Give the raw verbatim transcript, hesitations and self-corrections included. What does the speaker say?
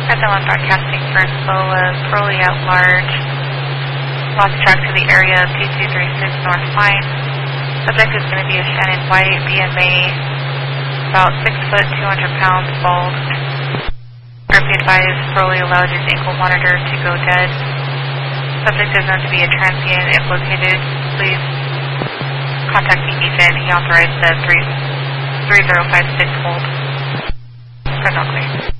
Red Island broadcasting for SOLA, Crowley at large. Lost track to the area of two two three six North Pine. Subject is going to be a Shannon White, B M A, about six foot, two hundred pounds, bald. R P advised, Crowley allowed his ankle monitor to go dead. Subject is known to be a transient. If located, please contact the agent. He authorized the three zero five six hold. Red Island clear.